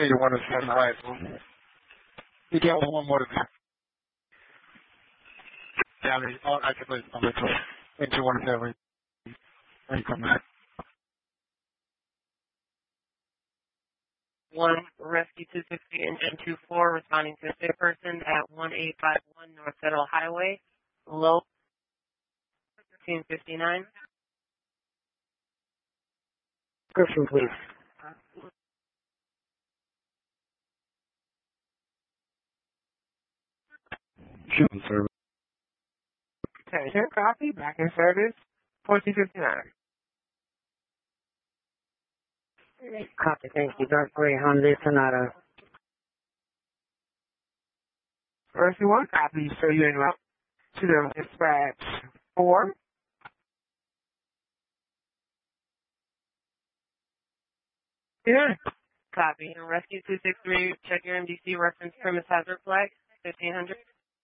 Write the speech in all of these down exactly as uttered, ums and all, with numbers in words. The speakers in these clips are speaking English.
You want to send high school. You got one more to do. Down here. Oh, I can play on the tour. And you want to tell me. When you come back. One Rescue two sixty Engine two four responding to a sick person at one eight five one North Federal Highway, low thirteen fifty-nine. Description, please. Shooting service. Attention, copy, back in service, fourteen fifty-nine. Copy, thank you. Dark Gray Hyundai Sonata. Rescue one, copy, so you en route to the dispatch four. Yeah. Copy. And Rescue two six three, check your M D C reference premise hazard flag, fifteen hundred.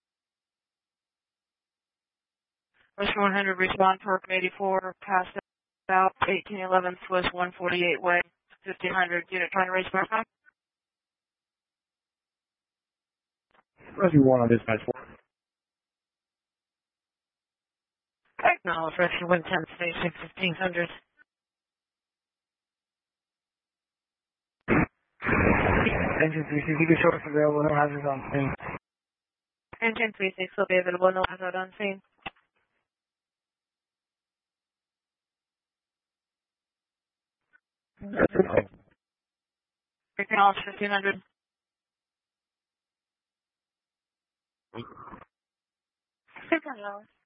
Rescue one hundred, respond to work eighty-four, pass out, eighteen eleven, Swiss one forty-eight way, fifteen hundred, unit trying to reach my time. Rescue one on dispatch four. Acknowledge Rescue one ten, station fifteen hundred. Engine three sixty, keep your shorts available, no hazards on scene. Engine three six will be available, no hazard on scene. Acknowledge fifteen hundred. Acknowledge.